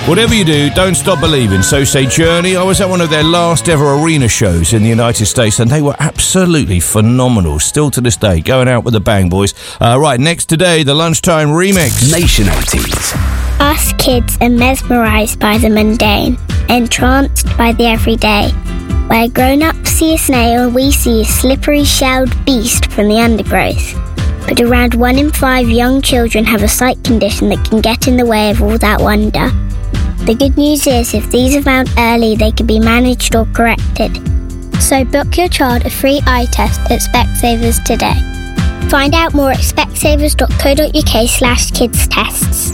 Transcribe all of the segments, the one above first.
Whatever you do, don't stop believing. So say Journey. I was at one of their last ever arena shows in the United States, and they were absolutely phenomenal. Still to this day, going out with a bang, boys. Right, next today, the Lunchtime Remix. Nation 80s. Us kids are mesmerised by the mundane, entranced by the everyday. Where grown-ups see a snail, we see a slippery shelled beast from the undergrowth. But around 1 in 5 young children have a sight condition that can get in the way of all that wonder. The good news is, if these are found early, they can be managed or corrected. So book your child a free eye test at Specsavers today. Find out more at specsavers.co.uk/kids tests.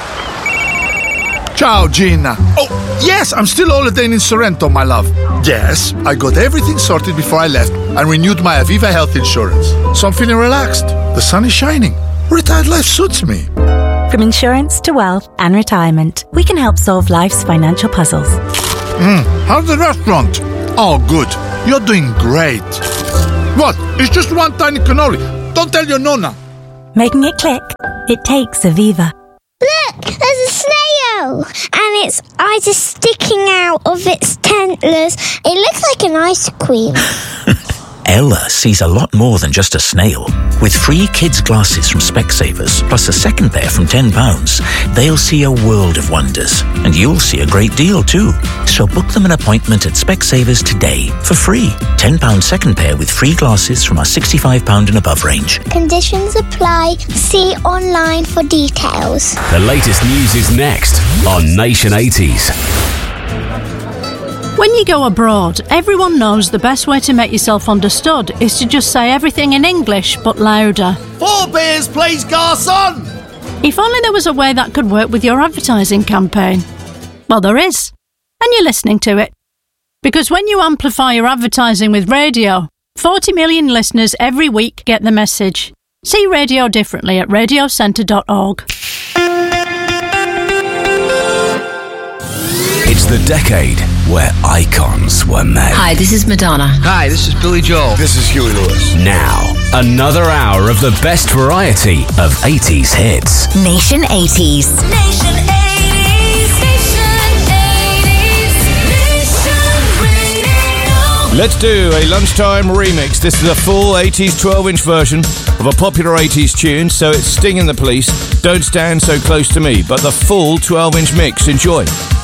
Ciao, Gina. Oh, yes, I'm still holidaying in Sorrento, my love. Yes, I got everything sorted before I left and renewed my Aviva health insurance. So I'm feeling relaxed. The sun is shining. Retired life suits me. From insurance to wealth and retirement, we can help solve life's financial puzzles. How's the restaurant? Oh, good. You're doing great. What? It's just one tiny cannoli. Don't tell your nonna. Making it click? It takes Aviva. Look, there's a snail! And its eyes are sticking out of its antlers. It looks like an ice cream. Ella sees a lot more than just a snail. With free kids' glasses from Specsavers, plus a second pair from £10, they'll see a world of wonders. And you'll see a great deal too. So book them an appointment at Specsavers today for free. £10 second pair with free glasses from our £65 and above range. Conditions apply. See online for details. The latest news is next on Nation 80s. When you go abroad, everyone knows the best way to make yourself understood is to just say everything in English, but louder. 4 beers, please, garçon! If only there was a way that could work with your advertising campaign. Well, there is. And you're listening to it. Because when you amplify your advertising with radio, 40 million listeners every week get the message. See radio differently at radiocentre.org. It's the decade where icons were made. Hi, this is Madonna. Hi, this is Billy Joel. This is Huey Lewis. Now, another hour of the best variety of 80s hits. Nation 80s. Nation 80s. Nation 80s. Nation Radio. Let's do a Lunchtime Remix. This is a full 80s 12-inch version of a popular 80s tune, so it's Sting and the Police, Don't Stand So Close to Me, but the full 12-inch mix. Enjoy.